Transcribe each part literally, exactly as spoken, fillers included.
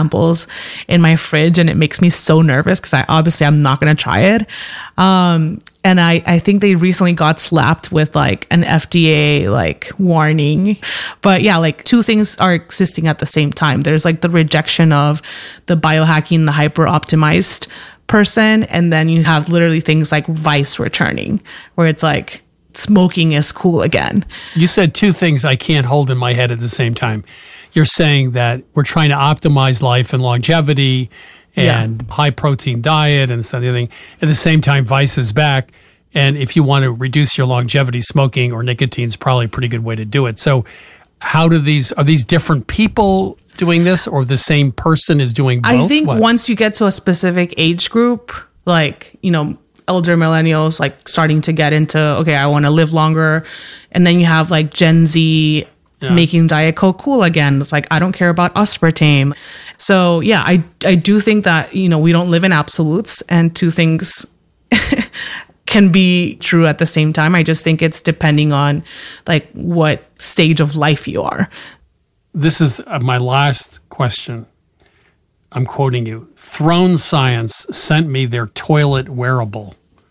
samples in my fridge, and it makes me so nervous because I obviously I'm not going to try it. Um, and I, I think they recently got slapped with like an F D A like warning. But yeah, like two things are existing at the same time. There's like the rejection of the biohacking, the hyper optimized person. And then you have literally things like Vice returning, where it's like smoking is cool again. You said two things I can't hold in my head at the same time. You're saying that we're trying to optimize life and longevity and yeah. high protein diet and stuff. Thing. At the same time, Vice is back. And if you want to reduce your longevity, smoking or nicotine is probably a pretty good way to do it. So how do these, are these different people doing this, or the same person is doing both? I think what? once you get to a specific age group, like, you know, elder millennials, like starting to get into, okay, I want to live longer. And then you have like Gen Z yeah. making Diet Coke cool again. It's like, I don't care about aspartame. So yeah, I, I do think that, you know, we don't live in absolutes, and two things can be true at the same time. I just think it's depending on like what stage of life you are. This is my last question. I'm quoting you. Throne Science sent me their toilet wearable.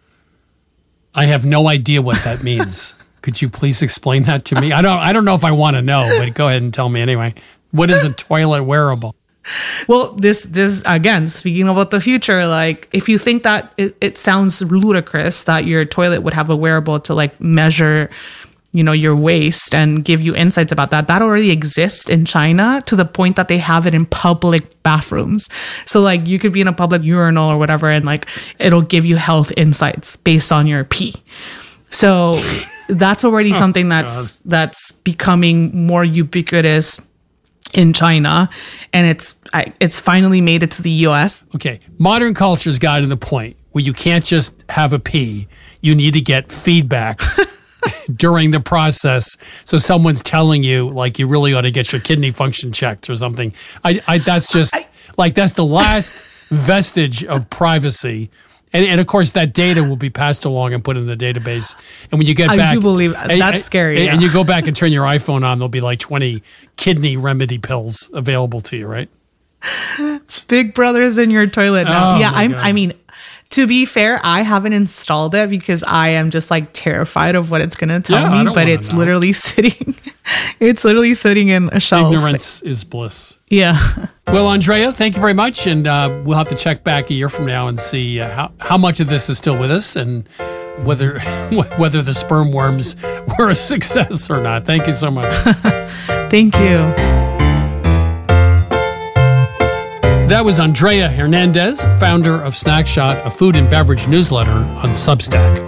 I have no idea what that means. Could you please explain that to me? I don't I don't know if I want to know, but go ahead and tell me anyway. What is a toilet wearable? Well, this, this again, speaking about the future, like if you think that it, it sounds ludicrous that your toilet would have a wearable to like measure, you know, your waste and give you insights about that, that already exists in China to the point that they have it in public bathrooms. So like you could be in a public urinal or whatever, and like it'll give you health insights based on your pee. So that's already oh, something that's God. that's becoming more ubiquitous in China, and it's I, it's finally made it to the U S. Okay, modern culture's gotten to the point where you can't just have a pee; you need to get feedback during the process. So someone's telling you, like, you really ought to get your kidney function checked or something. I, I that's just I, like that's the last vestige of privacy. And, and of course, that data will be passed along and put in the database. And when you get I back, do believe that's and, scary. And, yeah. and you go back and turn your iPhone on, there'll be like twenty kidney remedy pills available to you, right? Big Brother's in your toilet now. Oh, yeah, I'm. God. I mean, to be fair, I haven't installed it because I am just like terrified of what it's going to tell yeah, me. But it's know. literally sitting. It's literally sitting in a shelf. Ignorance is bliss. Yeah. Well, Andrea, thank you very much. And uh, we'll have to check back a year from now and see uh, how, how much of this is still with us and whether whether the sperm worms were a success or not. Thank you so much. Thank you. That was Andrea Hernandez, founder of Snackshot, a food and beverage newsletter on Substack.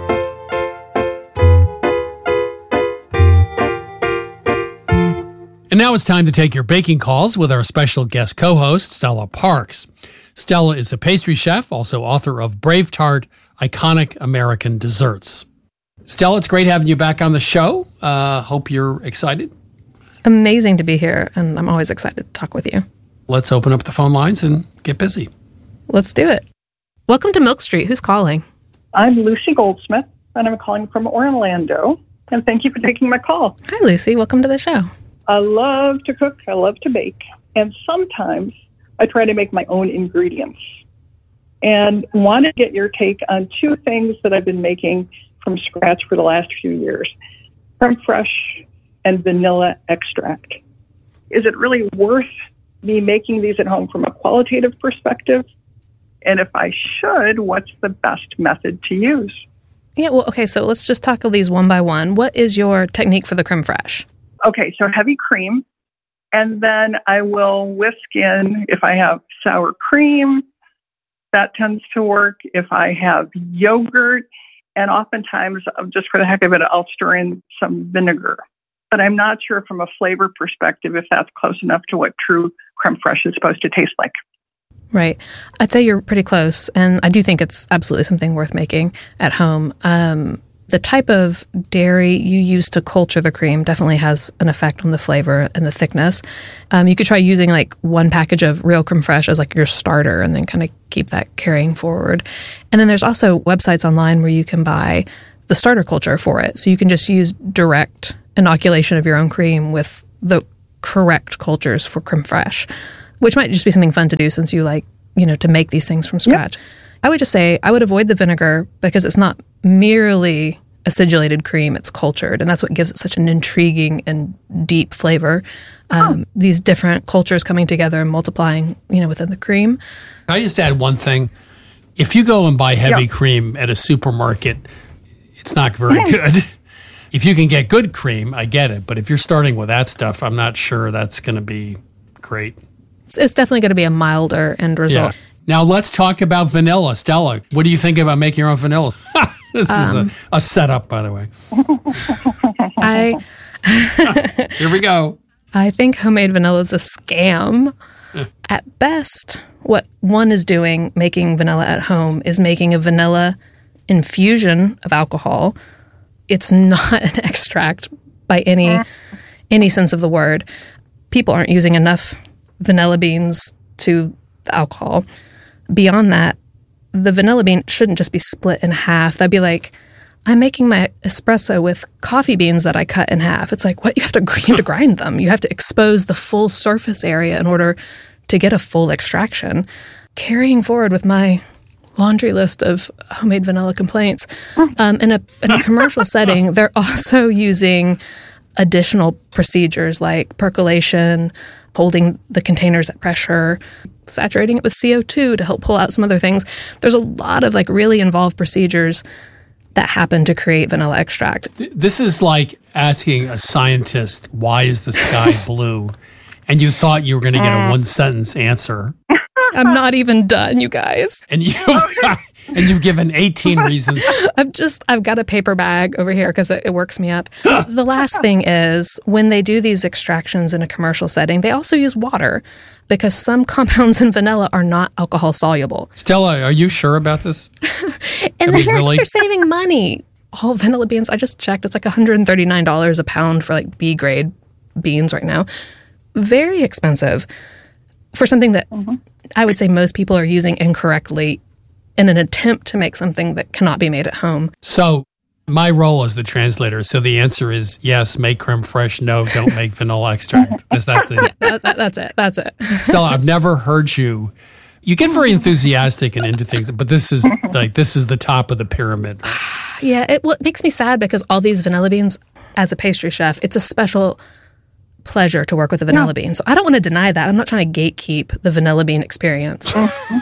And now it's time to take your baking calls with our special guest co-host, Stella Parks. Stella is a pastry chef, also author of Brave Tart, Iconic American Desserts. Stella, it's great having you back on the show. Uh, hope you're excited. Amazing to be here, and I'm always excited to talk with you. Let's open up the phone lines and get busy. Let's do it. Welcome to Milk Street. Who's calling? I'm Lucy Goldsmith, and I'm calling from Orlando. And thank you for taking my call. Hi, Lucy. Welcome to the show. I love to cook. I love to bake. And sometimes I try to make my own ingredients. And want to get your take on two things that I've been making from scratch for the last few years. Creme fraiche and vanilla extract. Is it really worth me making these at home from a qualitative perspective? And if I should, what's the best method to use? Yeah, well, okay, so let's just tackle these one by one. What is your technique for the creme fraiche? Okay, so heavy cream. And then I will whisk in, if I have sour cream, that tends to work. If I have yogurt, and oftentimes, just for the heck of it, I'll stir in some vinegar. But I'm not sure from a flavor perspective if that's close enough to what true creme fraiche is supposed to taste like. Right. I'd say you're pretty close. And I do think it's absolutely something worth making at home. Um, the type of dairy you use to culture the cream definitely has an effect on the flavor and the thickness. Um, you could try using like one package of real creme fraiche as like your starter and then kind of keep that carrying forward. And then there's also websites online where you can buy the starter culture for it. So you can just use direct inoculation of your own cream with the correct cultures for creme fraiche. which might just be something fun to do since you like, you know, to make these things from scratch. Yep. I would just say I would avoid the vinegar because it's not merely acidulated cream, it's cultured, and that's what gives it such an intriguing and deep flavor. Um, oh. These different cultures coming together and multiplying, you know, within the cream. Can I just add one thing? If you go and buy heavy yep. cream at a supermarket, it's not very good. If you can get good cream, I get it. But if you're starting with that stuff, I'm not sure that's going to be great. It's, it's definitely going to be a milder end result. Yeah. Now let's talk about vanilla. Stella, what do you think about making your own vanilla? This um, is a, a setup, by the way. I Here we go. I think homemade vanilla is a scam. At best, what one is doing, making vanilla at home, is making a vanilla infusion of alcohol. It's not an extract by any any sense of the word. People aren't using enough vanilla beans to the alcohol. Beyond that, the vanilla bean shouldn't just be split in half. That'd be like, I'm making my espresso with coffee beans that I cut in half. It's like, what? You have to, you have to grind them. You have to expose the full surface area in order to get a full extraction. Carrying forward with my laundry list of homemade vanilla complaints, um, in a in a commercial setting, they're also using additional procedures like percolation, holding the containers at pressure, saturating it with C O two to help pull out some other things. There's a lot of like really involved procedures that happen to create vanilla extract. This is like asking a scientist, why is the sky blue? And you thought you were going to get a one-sentence answer. I'm not even done, you guys. And you've, and you've given eighteen reasons. I've just, I've got a paper bag over here because it, it works me up. The last thing is when they do these extractions in a commercial setting, they also use water because some compounds in vanilla are not alcohol soluble. Stella, are you sure about this? And then really? They're saving money. All vanilla beans, I just checked, it's like one hundred thirty-nine dollars a pound for like B grade beans right now. Very expensive for something that mm-hmm. I would say most people are using incorrectly in an attempt to make something that cannot be made at home. So my role as the translator, so the answer is yes, make creme fraiche, no, don't make vanilla extract. Is that the... Yeah, that, that, that's it. That's it. Stella, I've never heard you... You get very enthusiastic and into things, but this is like this is the top of the pyramid. Yeah, it, well, it makes me sad because all these vanilla beans, as a pastry chef, it's a special pleasure to work with a vanilla yeah. bean. So I don't want to deny that. I'm not trying to gatekeep the vanilla bean experience.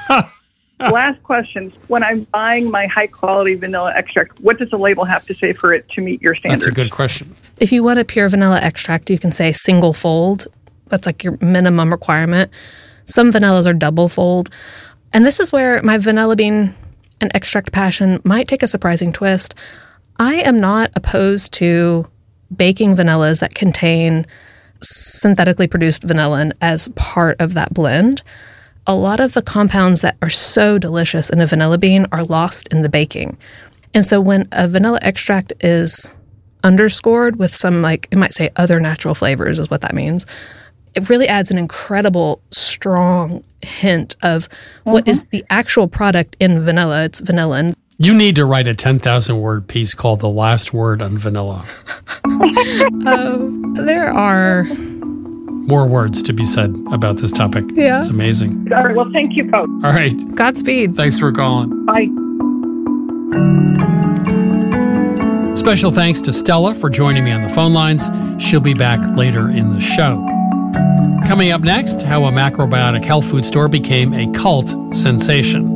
Last question. When I'm buying my high-quality vanilla extract, what does the label have to say for it to meet your standards? That's a good question. If you want a pure vanilla extract, you can say single fold. That's like your minimum requirement. Some vanillas are double fold. And this is where my vanilla bean and extract passion might take a surprising twist. I am not opposed to baking vanillas that contain synthetically produced vanillin as part of that blend. A lot of the compounds that are so delicious in a vanilla bean are lost in the baking. And so when a vanilla extract is underscored with some, like, it might say other natural flavors is what that means, it really adds an incredible, strong hint of mm-hmm. what is the actual product in vanilla. It's vanillin. You need to write a ten thousand word piece called The Last Word on Vanilla. uh, there are... more words to be said about this topic. Yeah. It's amazing. All right. Well, thank you both. All right. Godspeed. Thanks for calling. Bye. Special thanks to Stella for joining me on the phone lines. She'll be back later in the show. Coming up next, how a macrobiotic health food store became a cult sensation.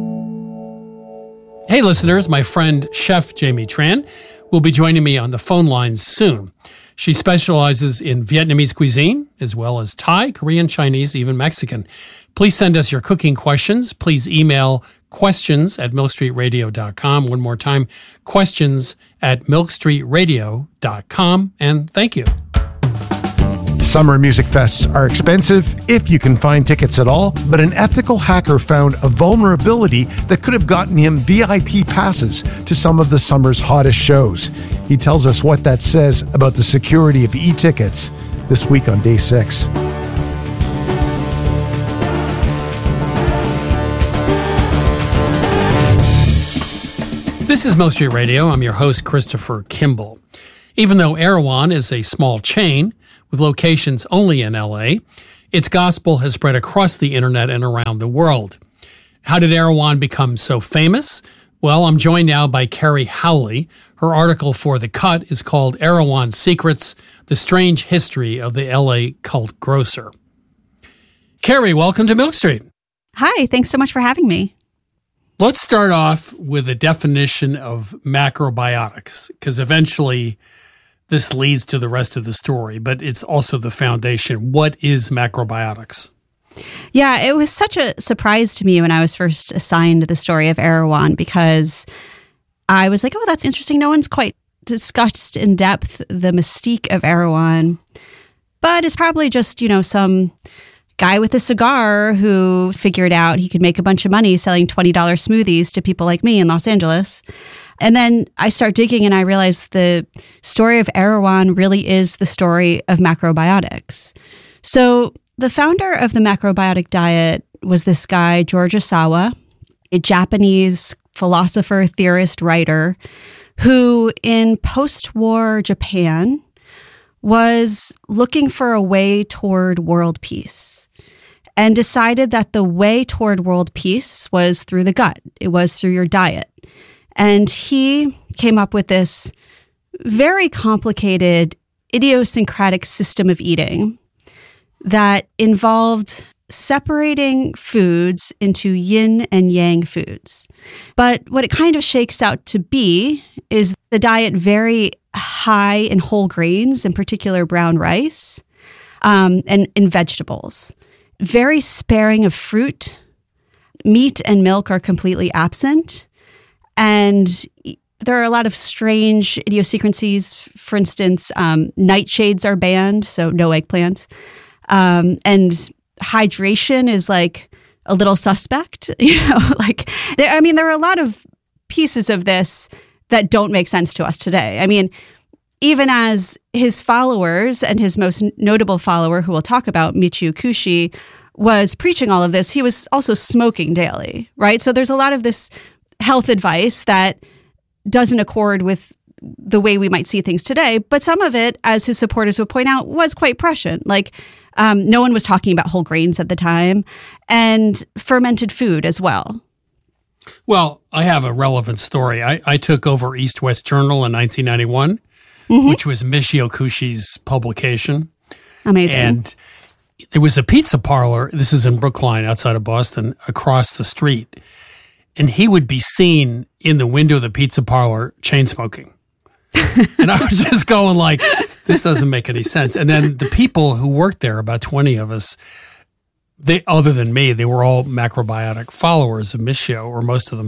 Hey listeners, my friend Chef Jamie Tran will be joining me on the phone lines soon. She specializes in Vietnamese cuisine, as well as Thai, Korean, Chinese, even Mexican. Please send us your cooking questions. Please email questions at milk street radio dot com. One more time, questions at milk street radio dot com. And thank you. Summer music fests are expensive, if you can find tickets at all, but an ethical hacker found a vulnerability that could have gotten him V I P passes to some of the summer's hottest shows. He tells us what that says about the security of e-tickets this week on Day six. This is Milk Street Radio. I'm your host, Christopher Kimball. Even though Erewhon is a small chain with locations only in L A, its gospel has spread across the internet and around the world. How did Erewhon become so famous? Well, I'm joined now by Carrie Howley. Her article for The Cut is called Erewhon Secrets, The Strange History of the L A Cult Grocer. Carrie, welcome to Milk Street. Hi, thanks so much for having me. Let's start off with a definition of macrobiotics, because eventually this leads to the rest of the story, but it's also the foundation. What is macrobiotics? Yeah, it was such a surprise to me when I was first assigned the story of Erewhon, because I was like, oh, that's interesting. No one's quite discussed in depth the mystique of Erewhon, but it's probably just, you know, some guy with a cigar who figured out he could make a bunch of money selling twenty dollars smoothies to people like me in Los Angeles. And then I start digging and I realize the story of Erewhon really is the story of macrobiotics. So the founder of the macrobiotic diet was this guy, George Ohsawa, a Japanese philosopher, theorist, writer, who in post-war Japan was looking for a way toward world peace and decided that the way toward world peace was through the gut. It was through your diet. And he came up with this very complicated, idiosyncratic system of eating that involved separating foods into yin and yang foods. But what it kind of shakes out to be is the diet very high in whole grains, in particular brown rice, um, and in vegetables. Very sparing of fruit. Meat and milk are completely absent. And there are a lot of strange idiosyncrasies. For instance, um, nightshades are banned, so no eggplants. Um, and hydration is like a little suspect. You know, like there, I mean, there are a lot of pieces of this that don't make sense to us today. I mean, even as his followers and his most notable follower, who we'll talk about, Michio Kushi, was preaching all of this, he was also smoking daily, right? So there's a lot of this health advice that doesn't accord with the way we might see things today. But some of it, as his supporters would point out, was quite prescient. Like um, no one was talking about whole grains at the time, and fermented food as well. Well, I have a relevant story. I, I took over East West Journal in nineteen ninety-one, mm-hmm. which was Michio Kushi's publication. Amazing. And there was a pizza parlor, this is in Brookline outside of Boston, across the street. And he would be seen in the window of the pizza parlor chain smoking. And I was just going like, this doesn't make any sense. And then the people who worked there, about twenty of us, they, other than me, they were all macrobiotic followers of Michio, or most of them.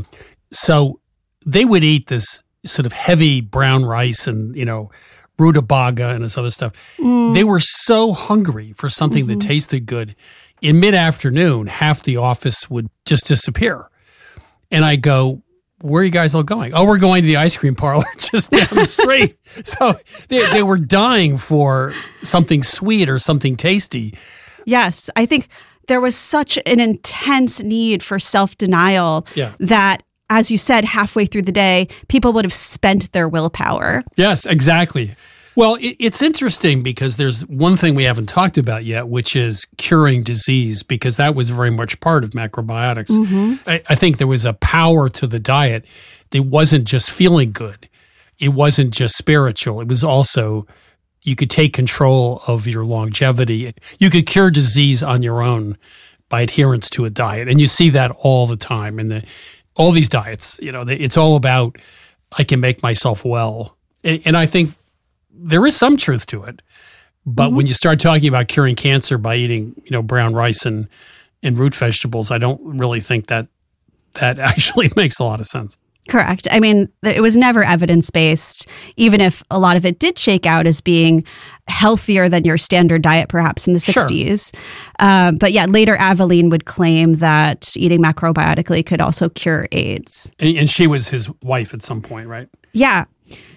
So they would eat this sort of heavy brown rice and, you know, rutabaga and this other stuff. Mm. They were so hungry for something mm-hmm. that tasted good. In mid-afternoon, half the office would just disappear. And I go, where are you guys all going? Oh, we're going to the ice cream parlor just down the street. So they, they were dying for something sweet or something tasty. Yes, I think there was such an intense need for self-denial yeah. that, as you said, halfway through the day, people would have spent their willpower. Yes, exactly. Well, it, it's interesting because there's one thing we haven't talked about yet, which is curing disease, because that was very much part of macrobiotics. Mm-hmm. I, I think there was a power to the diet. It wasn't just feeling good. It wasn't just spiritual. It was also, you could take control of your longevity. You could cure disease on your own by adherence to a diet. And you see that all the time in the all these diets. You know, it's all about, I can make myself well. And, and I think there is some truth to it. But mm-hmm. when you start talking about curing cancer by eating, you know, brown rice and, and root vegetables, I don't really think that that actually makes a lot of sense. Correct. I mean, it was never evidence-based, even if a lot of it did shake out as being healthier than your standard diet, perhaps in the sixties. Sure. Uh, but yeah, later Aveline would claim that eating macrobiotically could also cure AIDS. And, and she was his wife at some point, right? Yeah.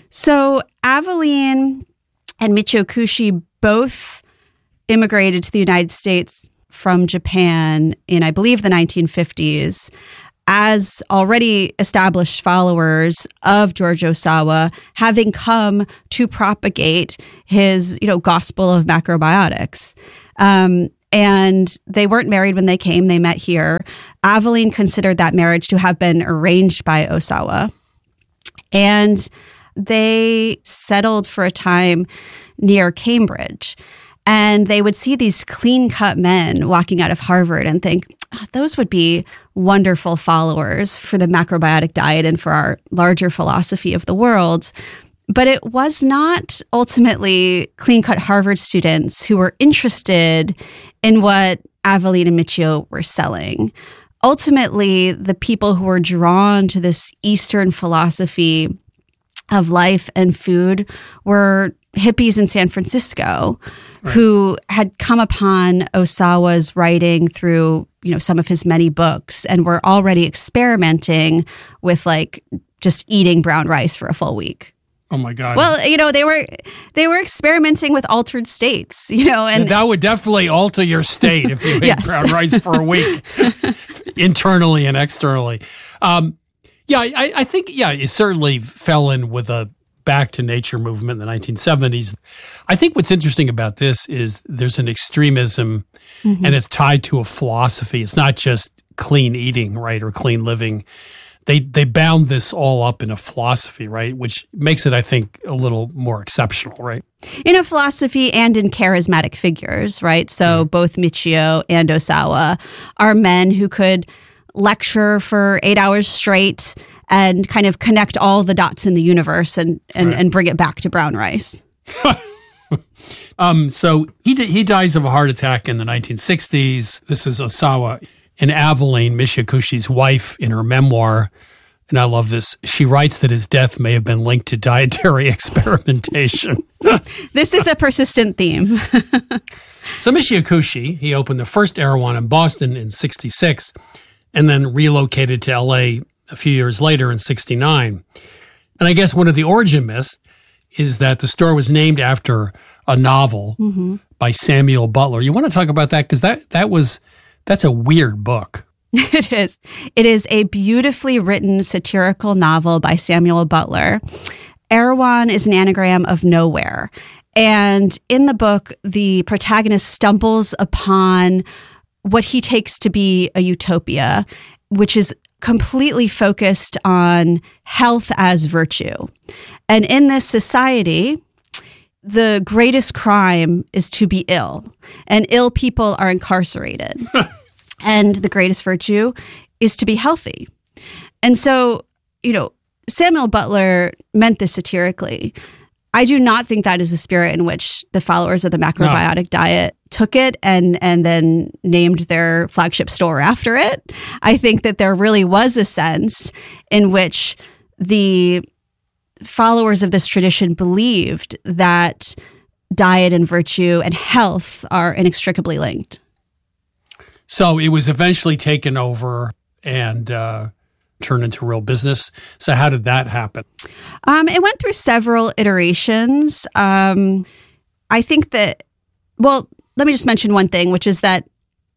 So Aveline and Michio Kushi both immigrated to the United States from Japan in, I believe, the nineteen fifties. As already established followers of George Ohsawa, having come to propagate his, you know, gospel of macrobiotics. Um, And they weren't married when they came. They met here. Aveline considered that marriage to have been arranged by Osawa. And they settled for a time near Cambridge. And they would see these clean-cut men walking out of Harvard and think, oh, those would be wonderful followers for the macrobiotic diet and for our larger philosophy of the world. But it was not ultimately clean-cut Harvard students who were interested in what Aveline and Michio were selling. Ultimately, the people who were drawn to this Eastern philosophy of life and food were hippies in San Francisco, right, who had come upon Osawa's writing through, you know, some of his many books and were already experimenting with like just eating brown rice for a full week. Oh my God. Well, you know, they were they were experimenting with altered states, you know, and that would definitely alter your state if you ate yes. brown rice for a week, internally and externally. Um, yeah, I, I think, yeah, it certainly fell in with a back to nature movement in the nineteen seventies. I think what's interesting about this is there's an extremism, mm-hmm. and it's tied to a philosophy. It's not just clean eating, right, or clean living. They they bound this all up in a philosophy, right, which makes it, I think, a little more exceptional, right? In a philosophy and in charismatic figures, right? So mm-hmm. both Michio and Osawa are men who could lecture for eight hours straight and kind of connect all the dots in the universe and and, right. and bring it back to brown rice. um, so he d- he dies of a heart attack in the nineteen sixties. This is Osawa. And Aveline, Michio Kushi's wife, in her memoir, and I love this, she writes that his death may have been linked to dietary experimentation. This is a persistent theme. So Michio Kushi, he opened the first Erewhon in Boston in sixty-six and then relocated to L A a few years later in sixty-nine. And I guess one of the origin myths is that the store was named after a novel mm-hmm. by Samuel Butler. You want to talk about that? Because that, that was... That's a weird book. It is. It is a beautifully written satirical novel by Samuel Butler. Erewhon is an anagram of nowhere. And in the book, the protagonist stumbles upon what he takes to be a utopia, which is completely focused on health as virtue. And in this society, the greatest crime is to be ill, and ill people are incarcerated. And the greatest virtue is to be healthy. And so, you know, Samuel Butler meant this satirically. I do not think that is the spirit in which the followers of the macrobiotic no. diet took it and and then named their flagship store after it. I think that there really was a sense in which the followers of this tradition believed that diet and virtue and health are inextricably linked. So it was eventually taken over and uh, turned into real business. So how did that happen? Um, it went through several iterations. Um, I think that, well, let me just mention one thing, which is that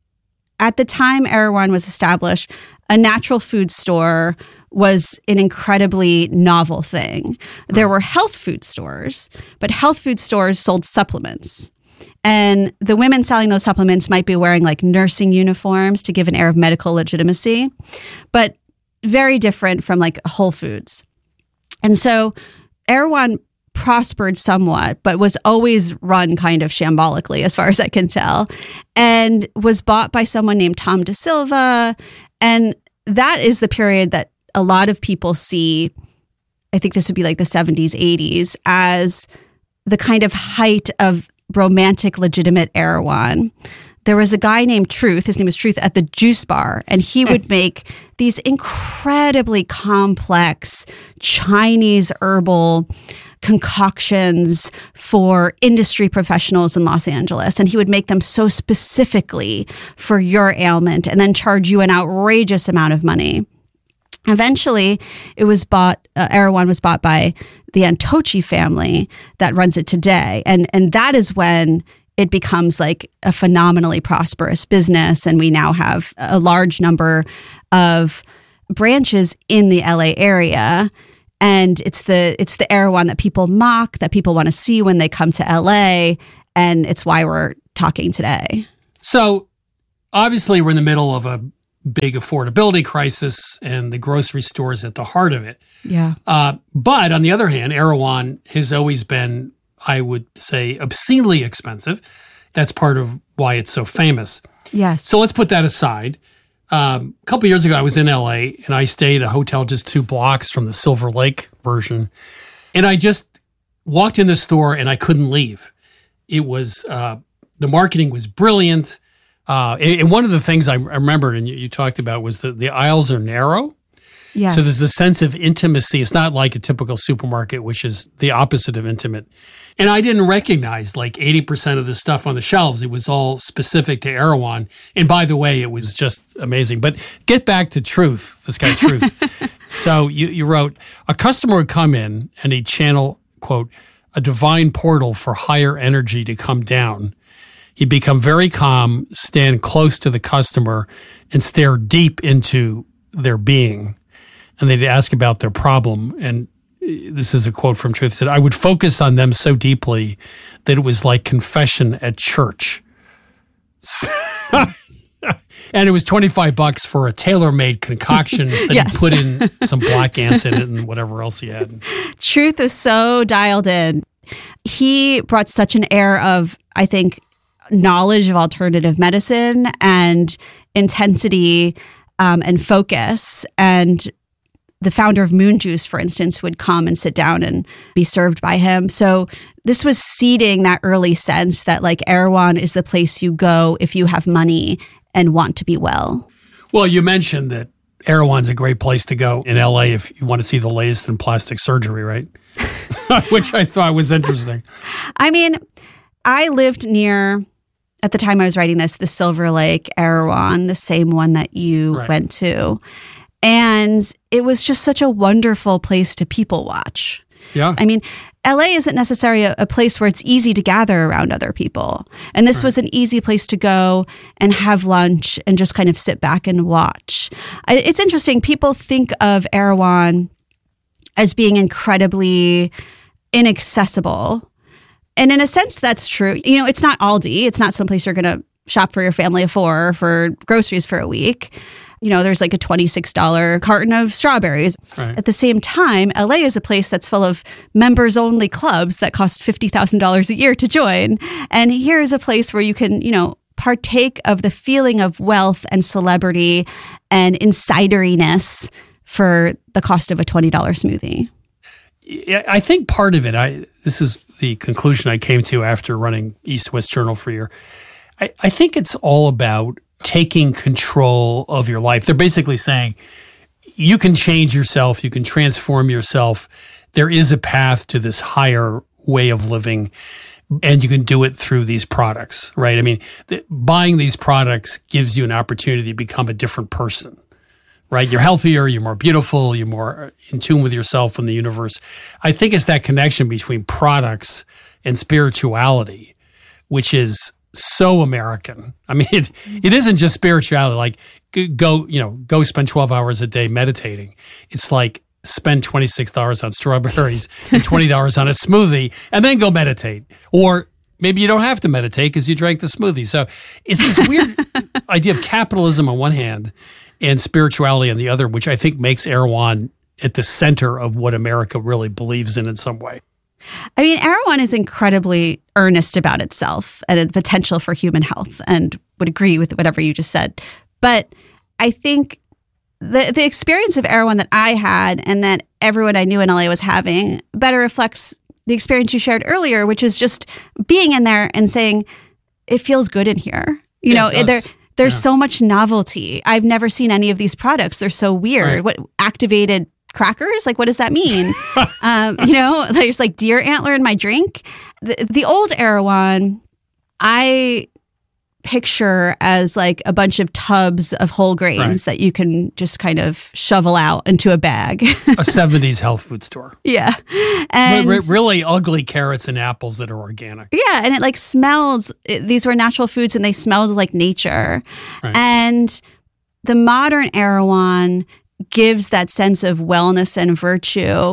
at the time Erewhon was established, a natural food store was an incredibly novel thing. There were health food stores, but health food stores sold supplements. And the women selling those supplements might be wearing like nursing uniforms to give an air of medical legitimacy, but very different from like Whole Foods. And so Erewhon prospered somewhat, but was always run kind of shambolically, as far as I can tell, and was bought by someone named Tom Da Silva. And that is the period that a lot of people see, I think this would be like the seventies, eighties, as the kind of height of romantic, legitimate Erewhon. There was a guy named Truth, his name was Truth, at the juice bar, and he would make these incredibly complex Chinese herbal concoctions for industry professionals in Los Angeles. And he would make them so specifically for your ailment and then charge you an outrageous amount of money. Eventually, it was bought, uh, Erewhon was bought by the Antochi family that runs it today. And, and that is when it becomes like a phenomenally prosperous business. And we now have a large number of branches in the L A area. And it's the it's the Erewhon that people mock, that people want to see when they come to L A. And it's why we're talking today. So obviously we're in the middle of a big affordability crisis and the grocery store is at the heart of it. Yeah. Uh, but on the other hand, Erewhon has always been, I would say, obscenely expensive. That's part of why it's so famous. Yes. So let's put that aside. Um, a couple years ago, I was in L A and I stayed at a hotel just two blocks from the Silver Lake version. And I just walked in the store and I couldn't leave. It was, uh, the marketing was brilliant. Uh, and, and one of the things I remembered and you, you talked about was that the aisles are narrow. Yes. So there's a sense of intimacy. It's not like a typical supermarket, which is the opposite of intimate. And I didn't recognize like eighty percent of the stuff on the shelves. It was all specific to Erewhon. And by the way, it was just amazing. But get back to Truth, this guy Truth. So you, you wrote, a customer would come in and he'd channel, quote, a divine portal for higher energy to come down. He'd become very calm, stand close to the customer, and stare deep into their being. And they'd ask about their problem. And this is a quote from Truth. It said, I would focus on them so deeply that it was like confession at church. And it was twenty-five bucks for a tailor-made concoction that Yes. he put in some black ants in it and whatever else he had. Truth is so dialed in. He brought such an air of, I think, knowledge of alternative medicine and intensity um, and focus. And the founder of Moon Juice, for instance, would come and sit down and be served by him. So this was seeding that early sense that like Erewhon is the place you go if you have money and want to be well. Well, you mentioned that Erewhon's a great place to go in L A if you want to see the latest in plastic surgery, right? Which I thought was interesting. I mean, I lived near, at the time I was writing this, the Silver Lake Erewhon, the same one that you Right. went to. And it was just such a wonderful place to people watch. Yeah. I mean, L A isn't necessarily a, a place where it's easy to gather around other people. And this Right. was an easy place to go and have lunch and just kind of sit back and watch. I, it's interesting. People think of Erewhon as being incredibly inaccessible. And in a sense, that's true. You know, it's not Aldi. It's not someplace you're going to shop for your family of four for groceries for a week. You know, there's like a twenty-six dollars carton of strawberries. Right. At the same time, L A is a place that's full of members-only clubs that cost fifty thousand dollars a year to join. And here is a place where you can, you know, partake of the feeling of wealth and celebrity and insideriness for the cost of a twenty dollars smoothie. Yeah, I think part of it, I this is the conclusion I came to after running East West Journal for a year. I, I think it's all about taking control of your life. They're basically saying you can change yourself, you can transform yourself. There is a path to this higher way of living, and you can do it through these products, right? I mean, the, buying these products gives you an opportunity to become a different person. Right? You're healthier, you're more beautiful, you're more in tune with yourself and the universe. I think it's that connection between products and spirituality, which is so American. I mean, it, it isn't just spirituality, like go, you know, go spend twelve hours a day meditating. It's like spend twenty-six dollars on strawberries and twenty dollars on a smoothie and then go meditate. Or maybe you don't have to meditate because you drank the smoothie. So it's this weird idea of capitalism on one hand and spirituality on the other, which I think makes Erewhon at the center of what America really believes in in some way. I mean, Erewhon is incredibly earnest about itself and the potential for human health, and would agree with whatever you just said. But I think the the experience of Erewhon that I had and that everyone I knew in L A was having better reflects the experience you shared earlier, which is just being in there and saying, it feels good in here. You Yeah, know, it there does. there's Yeah. so much novelty. I've never seen any of these products. They're so weird. Right. What activated crackers? Like, what does that mean? um, you know, there's like deer antler in my drink. The, the old Erewhon, I picture as like a bunch of tubs of whole grains Right. that you can just kind of shovel out into a bag. A seventies health food store. Yeah. And Re- really ugly carrots and apples that are organic. yeah, and it like smells, it, these were natural foods and they smelled like nature. Right. And the modern Erewhon gives that sense of wellness and virtue,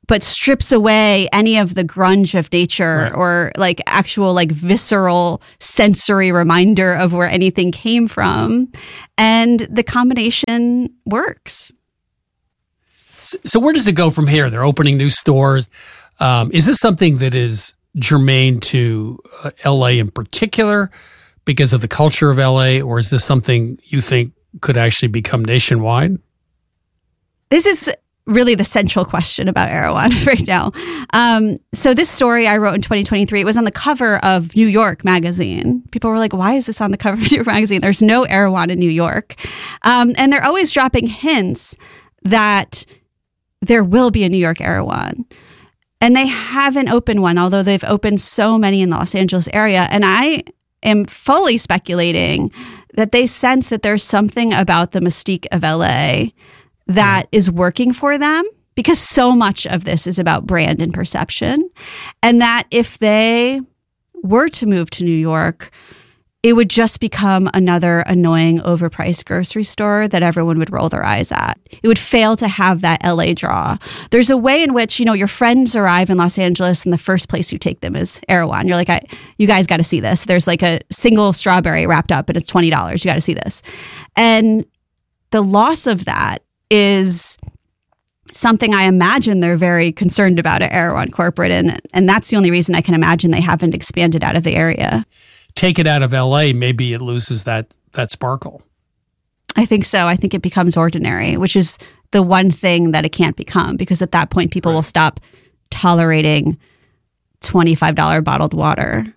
but strips away any of the grunge of nature Right. or like actual like visceral sensory reminder of where anything came from. And the combination works. So, so where does it go from here? They're opening new stores. Um, is this something that is germane to uh, L A in particular because of the culture of L A, or is this something you think could actually become nationwide? This is really the central question about Erewhon right now. Um, so this story I wrote in twenty twenty-three, it was on the cover of New York Magazine. People were like, why is this on the cover of New York Magazine? There's no Erewhon in New York. Um, and they're always dropping hints that there will be a New York Erewhon. And they haven't opened one, although they've opened so many in the Los Angeles area. And I am fully speculating that they sense that there's something about the mystique of L A that is working for them, because so much of this is about brand and perception. And that if they were to move to New York, it would just become another annoying, overpriced grocery store that everyone would roll their eyes at. It would fail to have that L A draw. There's a way in which, you know, your friends arrive in Los Angeles and the first place you take them is Erewhon. You're like, I, you guys got to see this. There's like a single strawberry wrapped up and it's twenty dollars. You got to see this. And the loss of that is something I imagine they're very concerned about at Erewhon Corporate. And, and that's the only reason I can imagine they haven't expanded out of the area. Take it out of L A, maybe it loses that that sparkle. I think so. I think it becomes ordinary, which is the one thing that it can't become, because at that point, people Right. will stop tolerating twenty-five dollars bottled water.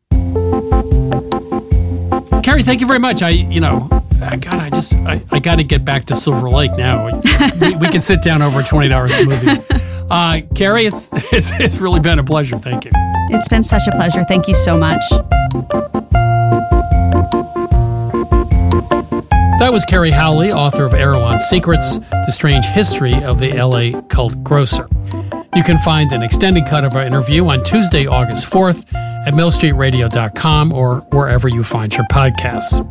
Carrie, thank you very much. I, you know, I God, I just, I, I got to get back to Silver Lake now. We, we can sit down over a twenty dollars smoothie. Uh, Carrie, it's, it's it's really been a pleasure. Thank you. It's been such a pleasure. Thank you so much. That was Carrie Howley, author of Erewhon Secrets, The Strange History of the L A Cult Grocer. You can find an extended cut of our interview on Tuesday, August fourth at mill street radio dot com or wherever you find your podcasts.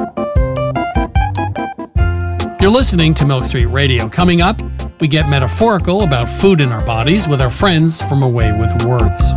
You're listening to Milk Street Radio. Coming up, we get metaphorical about food in our bodies with our friends from Away with Words.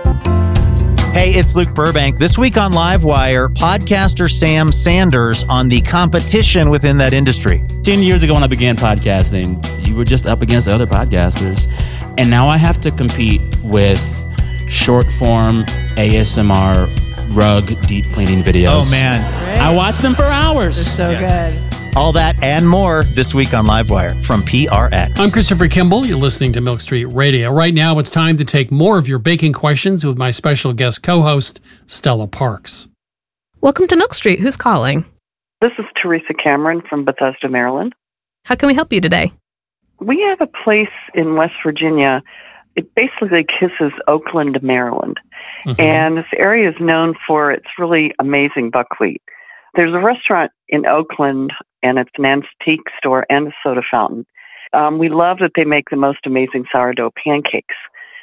Hey, it's Luke Burbank. This week on Livewire, podcaster Sam Sanders on the competition within that industry. Ten years ago when I began podcasting, you were just up against other podcasters. And now I have to compete with short form A S M R rug deep cleaning videos. Oh, man. I watch them for hours. So good. All that and more this week on Livewire from P R X. I'm Christopher Kimball. You're listening to Milk Street Radio. Right now, it's time to take more of your baking questions with my special guest co-host, Stella Parks. Welcome to Milk Street. Who's calling? This is Teresa Cameron from Bethesda, Maryland. How can we help you today? We have a place in West Virginia. It basically kisses Oakland, Maryland. Mm-hmm. And this area is known for its really amazing buckwheat. There's a restaurant in Oakland, and it's an antique store and a soda fountain. Um, we love that they make the most amazing sourdough pancakes,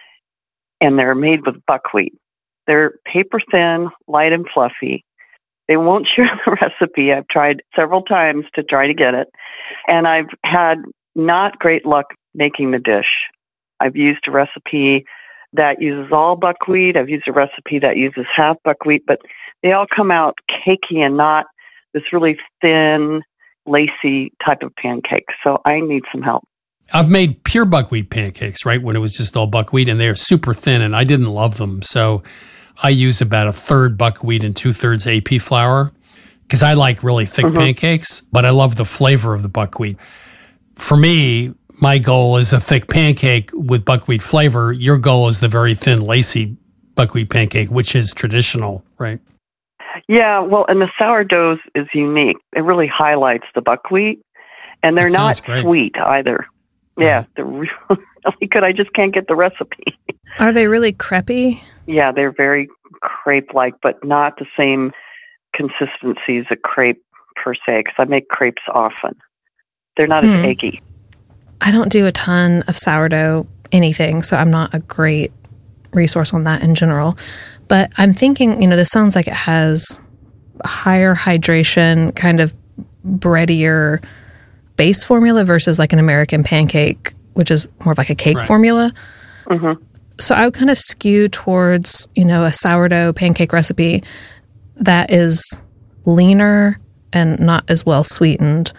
and they're made with buckwheat. They're paper thin, light and fluffy. They won't share the recipe. I've tried several times to try to get it, and I've had not great luck making the dish. I've used a recipe that uses all buckwheat. I've used a recipe that uses half buckwheat, but they all come out cakey and not this really thin, lacy type of pancake. So I need some help. I've made pure buckwheat pancakes, right, when it was just all buckwheat, and they're super thin, and I didn't love them. So I use about a third buckwheat and two-thirds A P flour because I like really thick Mm-hmm. pancakes, but I love the flavor of the buckwheat. For me, my goal is a thick pancake with buckwheat flavor. Your goal is the very thin, lacy buckwheat pancake, which is traditional, right? Yeah, well, and the sourdough is unique. It really highlights the buckwheat, and they're That not sounds great. sweet either. Yeah, they're really good. I just can't get the recipe. Are they really crepey? Yeah, they're very crepe-like, but not the same consistency as a crepe per se, because I make crepes often. They're not Hmm. as eggy. I don't do a ton of sourdough anything, so I'm not a great resource on that in general. But I'm thinking, you know, this sounds like it has higher hydration, kind of breadier base formula versus like an American pancake which is more of like a cake Right. formula. Mm-hmm. So I would kind of skew towards, you know, a sourdough pancake recipe that is leaner and not as well sweetened.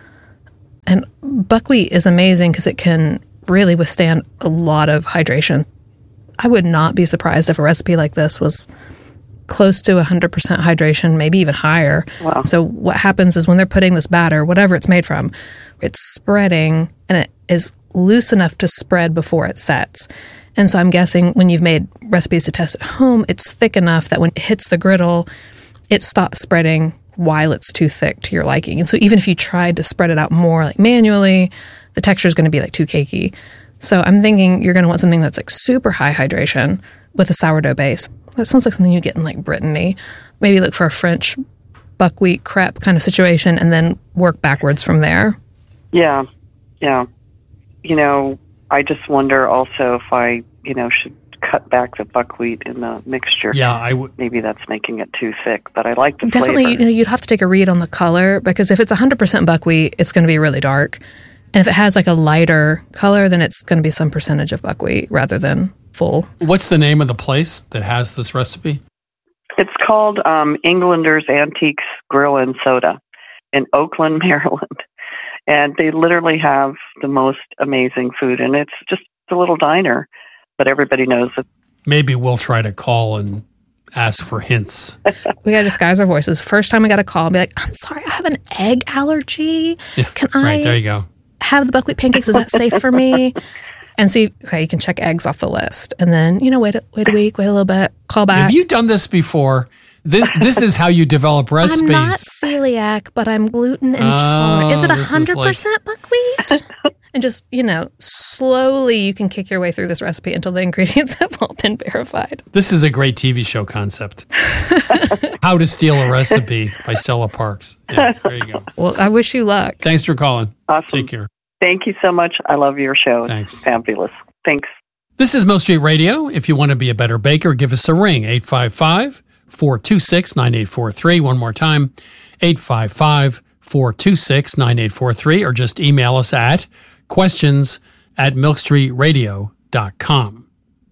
And buckwheat is amazing because it can really withstand a lot of hydration. I would not be surprised if a recipe like this was close to one hundred percent hydration, maybe even higher. Wow. So what happens is when they're putting this batter, whatever it's made from, it's spreading and it is loose enough to spread before it sets. And so I'm guessing when you've made recipes to test at home, it's thick enough that when it hits the griddle, it stops spreading while it's too thick to your liking. And so even if you tried to spread it out more like manually, the texture is going to be like too cakey. So I'm thinking you're going to want something that's like super high hydration with a sourdough base. That sounds like something you get in like Brittany. Maybe look for a French buckwheat crepe kind of situation and then work backwards from there. Yeah, yeah. You know, I just wonder also if I, you know, should cut back the buckwheat in the mixture. Yeah, I would. Maybe that's making it too thick, but I like the Definitely, flavor. you know, you'd have to take a read on the color because if it's one hundred percent buckwheat, it's going to be really dark. And if it has like a lighter color, then it's going to be some percentage of buckwheat rather than full. What's the name of the place that has this recipe? It's called um, Englander's Antiques Grill and Soda in Oakland, Maryland. And they literally have the most amazing food. And it's just a little diner, but everybody knows it. Maybe we'll try to call and ask for hints. We got to disguise our voices. First time we got a call and be like, I'm sorry, I have an egg allergy. Yeah, Can I right, there you go. have the buckwheat pancakes? Is that safe for me? And see, okay, you can check eggs off the list. And then, you know, wait a, wait a week, wait a little bit, call back. Have you done this before? This, this is how you develop recipes. I'm not celiac, but I'm gluten intolerant. Oh, is it this is one hundred percent buckwheat? And just, you know, slowly you can kick your way through this recipe until the ingredients have all been verified. This is a great T V show concept. How to Steal a Recipe by Stella Parks. Yeah, there you go. Well, I wish you luck. Thanks for calling. Awesome. Take care. Thank you so much. I love your show. Thanks. It's fabulous. Thanks. This is Milk Street Radio. If you want to be a better baker, give us a ring, eight five five, four two six, nine eight four three. One more time, eight five five, four two six, nine eight four three, or just email us at questions at milk street radio dot com.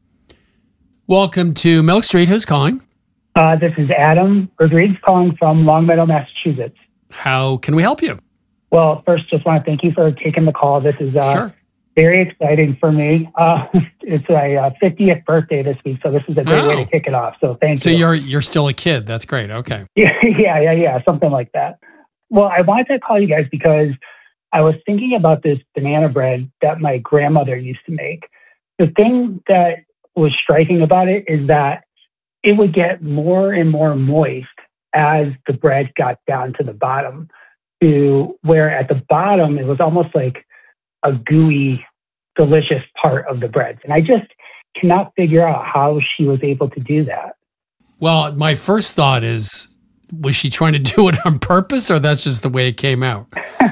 Welcome to Milk Street. Who's calling? Uh, this is Adam Rodriguez calling from Longmeadow, Massachusetts. How can we help you? Well, first, just want to thank you for taking the call. This is uh, Sure. very exciting for me. Uh, it's my uh, fiftieth birthday this week, so this is a great Oh. way to kick it off. So thank So you. you're you're still a kid. That's great. Okay. Yeah, yeah, yeah, yeah, something like that. Well, I wanted to call you guys because I was thinking about this banana bread that my grandmother used to make. The thing that was striking about it is that it would get more and more moist as the bread got down to the bottom, to where at the bottom it was almost like a gooey, delicious part of the bread. And I just cannot figure out how she was able to do that. Well, my first thought is, was she trying to do it on purpose, or that's just the way it came out?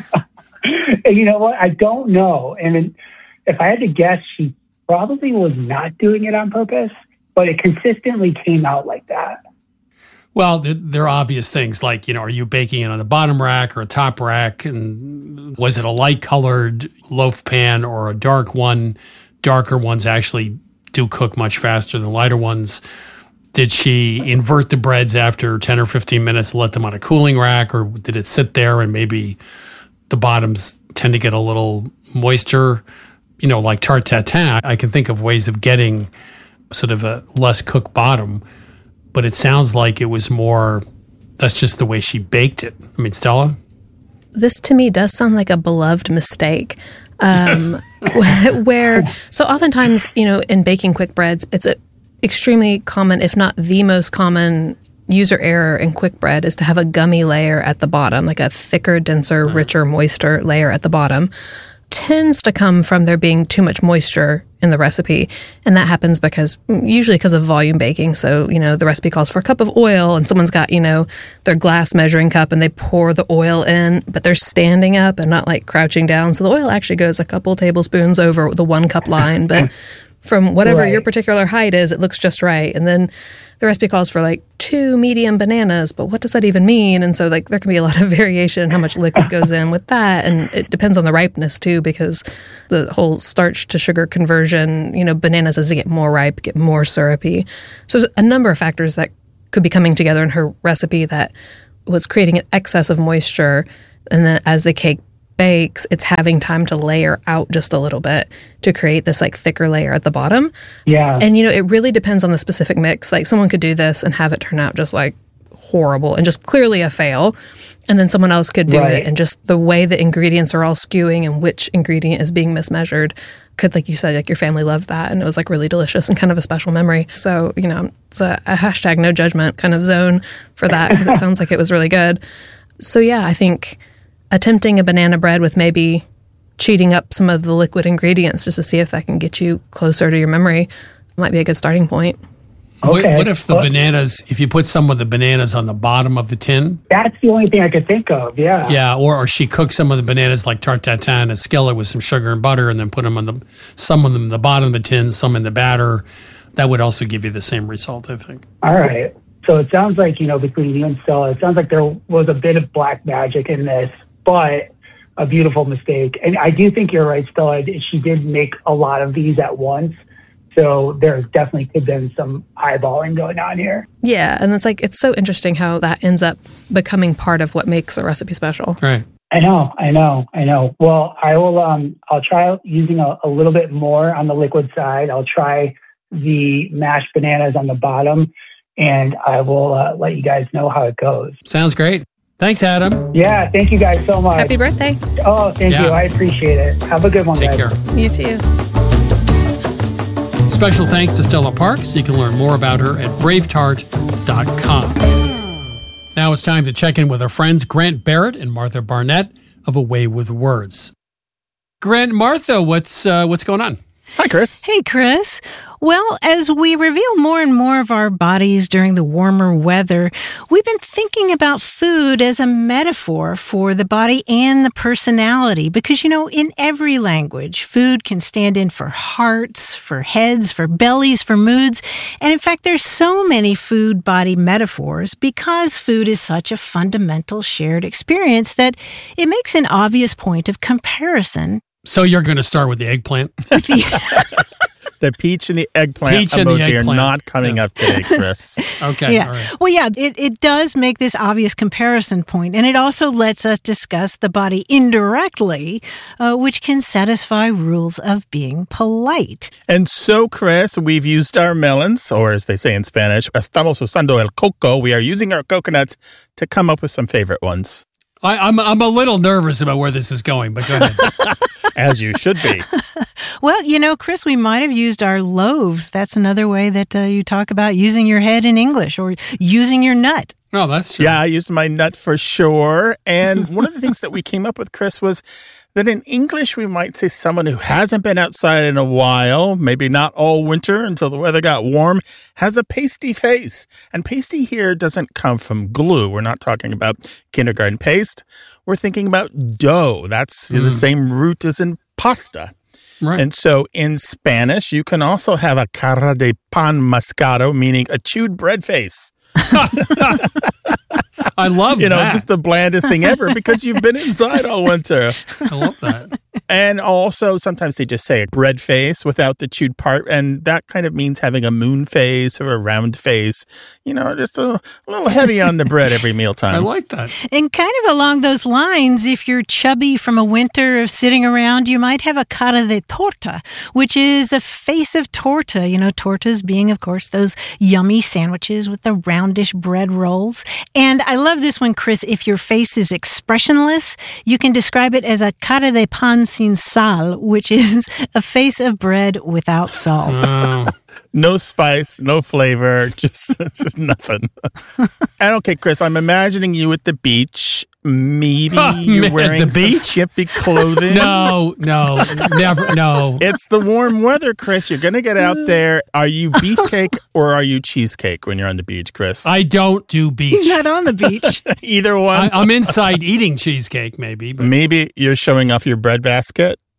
And you know what? I don't know. And it, if I had to guess, she probably was not doing it on purpose, but it consistently came out like that. Well, there, there are obvious things like, you know, are you baking it on the bottom rack or a top rack? And was it a light colored loaf pan or a dark one? Darker ones actually do cook much faster than lighter ones. Did she invert the breads after ten or fifteen minutes and let them on a cooling rack? Or did it sit there and maybe the bottoms tend to get a little moisture? You know, like tarte tatin, I can think of ways of getting sort of a less cooked bottom. But it sounds like it was more, that's just the way she baked it. I mean, Stella? This to me does sound like a beloved mistake. Um, where, so oftentimes, you know, in baking quick breads, it's a extremely common, if not the most common user error in quick bread is to have a gummy layer at the bottom, like a thicker, denser, richer, moister layer at the bottom. Tends to come from there being too much moisture in the recipe. And that happens because, usually because of volume baking. So, you know, the recipe calls for a cup of oil and someone's got, you know, their glass measuring cup and they pour the oil in, but they're standing up and not like crouching down. So the oil actually goes a couple tablespoons over the one cup line. But from whatever Right. your particular height is, it looks just right. And then the recipe calls for like two medium bananas, but what does that even mean? And so like there can be a lot of variation in how much liquid goes in with that. And it depends on the ripeness too, because the whole starch to sugar conversion, you know, bananas as they get more ripe, get more syrupy. So there's a number of factors that could be coming together in her recipe that was creating an excess of moisture. And then as the cake bakes, it's having time to layer out just a little bit to create this like thicker layer at the bottom. Yeah. And, you know, it really depends on the specific mix. Like someone could do this and have it turn out just like horrible and just clearly a fail. And then someone else could do Right. it. And just the way the ingredients are all skewing and which ingredient is being mismeasured could, like you said, like your family loved that. And it was like really delicious and kind of a special memory. So, you know, it's a, a hashtag no judgment kind of zone for that because it sounds like it was really good. So, yeah, I think attempting a banana bread with maybe cheating up some of the liquid ingredients just to see if that can get you closer to your memory might be a good starting point. What, Okay. what if the Well- bananas, if you put some of the bananas on the bottom of the tin? That's the only thing I could think of. Yeah. Yeah, or, or she cooks some of the bananas like tarte tatin in a skillet with some sugar and butter and then put them on the, some of them in the bottom of the tin, some in the batter. That would also give you the same result, I think. All right. So it sounds like, you know, between you and Stella, it sounds like there was a bit of black magic in this, but a beautiful mistake. And I do think you're right, Stella. She did make a lot of these at once. So there definitely could have been some eyeballing going on here. Yeah, and it's like it's so interesting how that ends up becoming part of what makes a recipe special. Right. I know, I know, I know. Well, I will, um, I'll try using a, a little bit more on the liquid side. I'll try the mashed bananas on the bottom, and I will uh, let you guys know how it goes. Sounds great. Thanks, Adam. Yeah, thank you guys so much. Happy birthday. Oh, thank Yeah. you. I appreciate it. Have a good one, Take guys. care. You too. Special thanks to Stella Parks. You can learn more about her at brave tart dot com. Now it's time to check in with our friends Grant Barrett and Martha Barnett of A Way with Words. Grant, Martha, what's uh, what's going on? Hi, Chris. Hey, Chris. Well, as we reveal more and more of our bodies during the warmer weather, we've been thinking about food as a metaphor for the body and the personality. Because, you know, in every language, food can stand in for hearts, for heads, for bellies, for moods. And in fact, there's so many food-body metaphors because food is such a fundamental shared experience that it makes an obvious point of comparison. So you're going to start with the eggplant? The peach and the eggplant Peach and emoji the are eggplant. not coming up today, Chris. Okay. Yeah. All right. Well, yeah, it, it does make this obvious comparison point, and it also lets us discuss the body indirectly, uh, which can satisfy rules of being polite. And so, Chris, we've used our melons, or as they say in Spanish, estamos usando el coco. We are using our coconuts to come up with some favorite ones. I, I'm I'm a little nervous about where this is going, but go ahead. As you should be. Well, you know, Chris, we might have used our loaves. That's another way that uh, you talk about using your head in English, or using your nut. Oh, that's true. Yeah, I used my nut for sure. And one of the things that we came up with, Chris, was that in English, we might say someone who hasn't been outside in a while, maybe not all winter until the weather got warm, has a pasty face. And pasty here doesn't come from glue. We're not talking about kindergarten paste. We're thinking about dough. That's Mm. the same root as in pasta. Right. And so in Spanish, you can also have a cara de pan mascado, meaning a chewed bread face. I love You know, that. just the blandest thing ever because you've been inside all winter. I love that. And also, sometimes they just say a bread face without the chewed part, and that kind of means having a moon face or a round face. You know, just a, a little heavy on the bread every mealtime. I like that. And kind of along those lines, if you're chubby from a winter of sitting around, you might have a cara de torta, which is a face of torta. You know, tortas being, of course, those yummy sandwiches with the roundish bread rolls. And I love this one, Chris. If your face is expressionless, you can describe it as a cara de pan sin sal, which is a face of bread without salt. Oh. No spice, no flavor, just, just nothing. And okay, Chris, I'm imagining you at the beach. Maybe Oh, you're man, wearing the some beach? skimpy clothing. No, no, never, no. It's the warm weather, Chris. You're going to get out there. Are you beefcake or are you cheesecake when you're on the beach, Chris? I don't do beach. He's not on the beach. Either one. I, I'm inside eating cheesecake, maybe. But Maybe you're showing off your bread basket.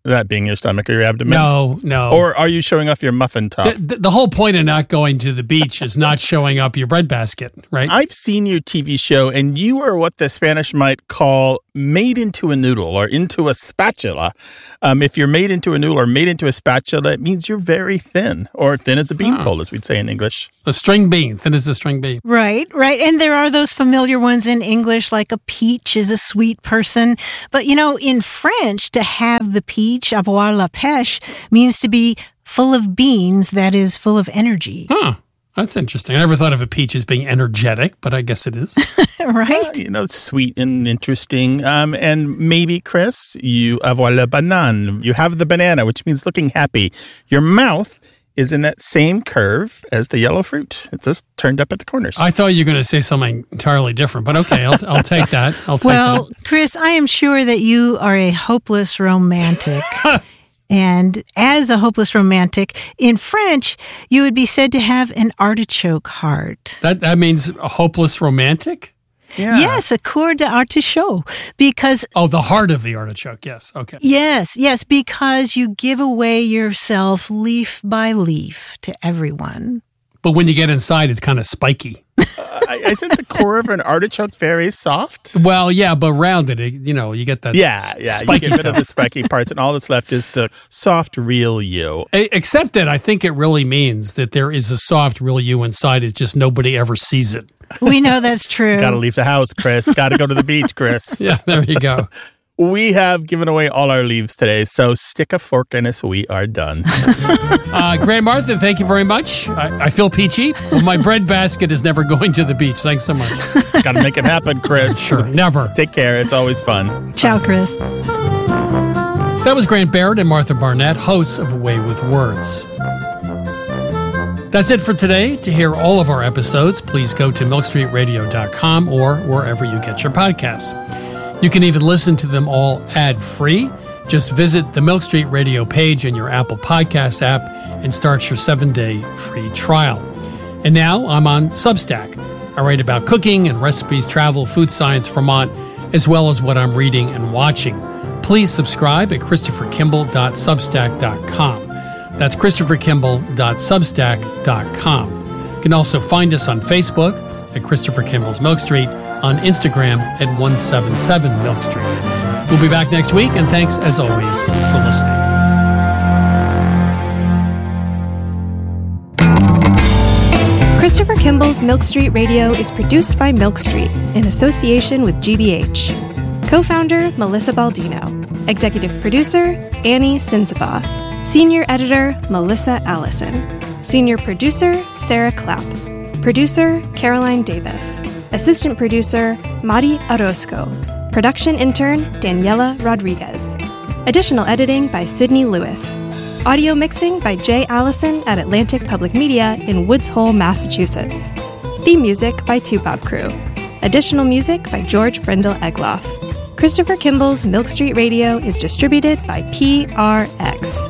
That being your stomach or your abdomen? No, no. Or are you showing off your muffin top? The, the, the whole point of not going to the beach is not showing up your breadbasket, right? I've seen your T V show, and you are what the Spanish might call made into a noodle or into a spatula. Um, if you're made into a noodle or made into a spatula, it means you're very thin, or thin as a beanpole, oh. as we'd say in English. A string bean, thin as a string bean. Right, right. And there are those familiar ones in English, like a peach is a sweet person. But, you know, in French, to have the peach, avoir la pêche, means to be full of beans, that is, full of energy. Huh. That's interesting. I never thought of a peach as being energetic, but I guess it is. Right? Well, you know, sweet and interesting. Um, and maybe, Chris, you avoir le banane. You have the banana, which means looking happy. Your mouth is in that same curve as the yellow fruit. It's just turned up at the corners. I thought you were going to say something entirely different, but okay, I'll, I'll take that. I'll take well, that. Chris, I am sure that you are a hopeless romantic. And as a hopeless romantic, in French, you would be said to have an artichoke heart. That that means a hopeless romantic? Yeah. Yes, a cœur d'artichaut. Because oh, the heart of the artichoke. Yes. Okay. Yes, yes, because you give away yourself leaf by leaf to everyone. But when you get inside, it's kind of spiky. uh, isn't the core of an artichoke very soft? Well, yeah, but rounded, it, you know, you get that yeah, s- yeah, spiky you get rid stuff. of the spiky parts, and all that's left is the soft, real you. Except that I think it really means that there is a soft, real you inside. It's just nobody ever sees it. We know that's true. Got to leave the house, Chris. Got to go to the beach, Chris. Yeah, there you go. We have given away all our leaves today, so stick a fork in us. We are done. uh, Grand Martha, thank you very much. I, I feel peachy. Well, my bread basket is never going to the beach. Thanks so much. Got to make it happen, Chris. Sure, never. Take care. It's always fun. Ciao, Chris. That was Grant Barrett and Martha Barnett, hosts of A Way with Words. That's it for today. To hear all of our episodes, please go to milk street radio dot com or wherever you get your podcasts. You can even listen to them all ad-free. Just visit the Milk Street Radio page in your Apple Podcasts app and start your seven-day free trial. And now I'm on Substack. I write about cooking and recipes, travel, food science, Vermont, as well as what I'm reading and watching. Please subscribe at christopher kimball dot substack dot com. That's christopher kimball dot substack dot com. You can also find us on Facebook at Christopher Kimball's Milk Street, on Instagram at one seventy-seven Milk Street. We'll be back next week, and thanks as always for listening. Christopher Kimball's Milk Street Radio is produced by Milk Street in association with G B H. Co-founder Melissa Baldino. Executive producer Annie Sinsaba. Senior editor Melissa Allison. Senior producer Sarah Clapp. Producer Caroline Davis. Assistant producer Mari Orozco. Production intern Daniela Rodriguez. Additional editing by Sydney Lewis. Audio mixing by Jay Allison at Atlantic Public Media in Woods Hole, Massachusetts. Theme music by Tupop Crew. Additional music by George Brendel Egloff. Christopher Kimball's Milk Street Radio is distributed by P R X.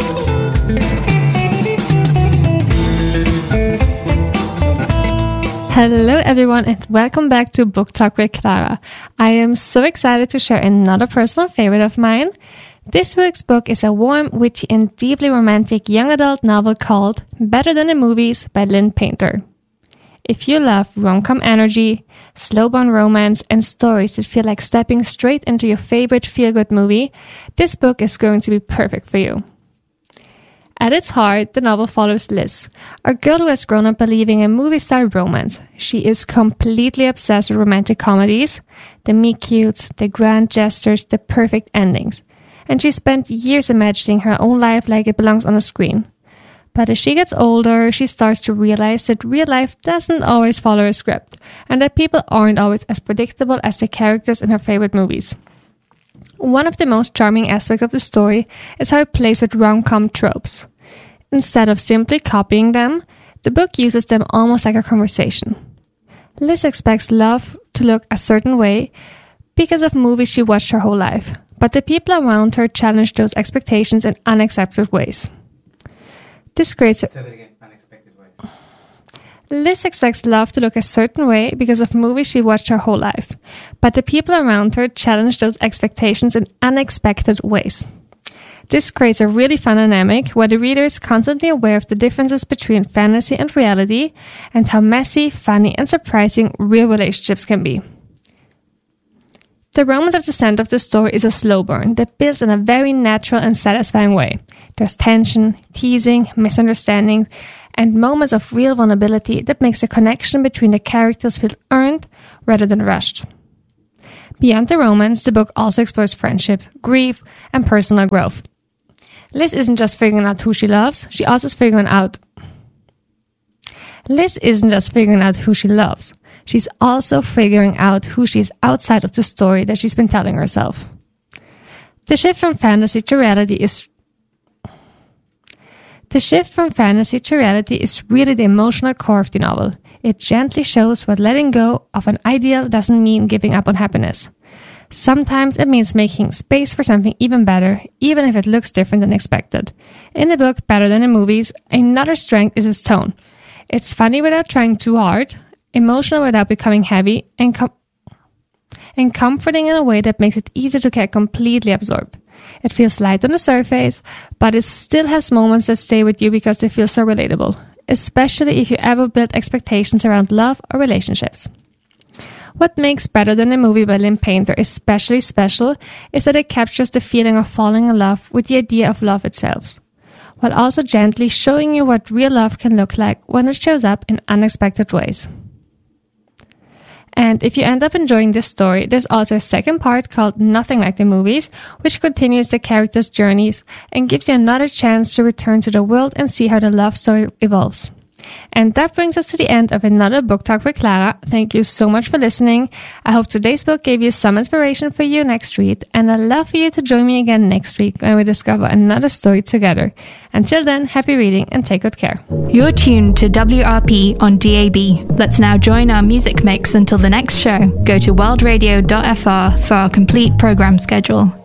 Hello everyone and welcome back to Book Talk with Clara. I am so excited to share another personal favorite of mine. This week's book is a warm, witty and deeply romantic young adult novel called Better Than the Movies by Lynn Painter. If you love rom-com energy, slow-burn romance and stories that feel like stepping straight into your favorite feel-good movie, this book is going to be perfect for you. At its heart, the novel follows Liz, a girl who has grown up believing in movie-style romance. She is completely obsessed with romantic comedies, the meet-cutes, the grand gestures, the perfect endings. And she spent years imagining her own life like it belongs on a screen. But as she gets older, she starts to realize that real life doesn't always follow a script, and that people aren't always as predictable as the characters in her favorite movies. One of the most charming aspects of the story is how it plays with rom-com tropes. Instead of simply copying them, the book uses them almost like a conversation. Liz expects love to look a certain way because of movies she watched her whole life, but the people around her challenge those expectations in unexpected ways. This creates a... Say that again, unexpected ways. Liz expects love to look a certain way because of movies she watched her whole life, but the people around her challenge those expectations in unexpected ways. This creates a really fun dynamic where the reader is constantly aware of the differences between fantasy and reality and how messy, funny, and surprising real relationships can be. The romance at the center of the story is a slow burn that builds in a very natural and satisfying way. There's tension, teasing, misunderstanding, and moments of real vulnerability that makes the connection between the characters feel earned rather than rushed. Beyond the romance, the book also explores friendships, grief, and personal growth. Liz isn't just figuring out who she loves, she also is figuring out Liz isn't just figuring out who she loves. She's also figuring out who she is outside of the story that she's been telling herself. The shift from fantasy to reality is The shift from fantasy to reality is really the emotional core of the novel. It gently shows what letting go of an ideal doesn't mean giving up on happiness. Sometimes it means making space for something even better, even if it looks different than expected. In the book, Better Than in Movies, another strength is its tone. It's funny without trying too hard, emotional without becoming heavy, and, com- and comforting in a way that makes it easy to get completely absorbed. It feels light on the surface, but it still has moments that stay with you because they feel so relatable, especially if you ever build expectations around love or relationships. What makes Better Than a Movie by Lynn Painter especially special is that it captures the feeling of falling in love with the idea of love itself, while also gently showing you what real love can look like when it shows up in unexpected ways. And if you end up enjoying this story, there's also a second part called Nothing Like the Movies, which continues the characters' journeys and gives you another chance to return to the world and see how the love story evolves. And that brings us to the end of another Book Talk with Clara. Thank you so much for listening. I hope today's book gave you some inspiration for your next read, and I'd love for you to join me again next week when we discover another story together. Until then, happy reading and take good care. You're tuned to W R P on D A B. Let's now join our music mix until the next show. Go to world radio dot f r for our complete program schedule.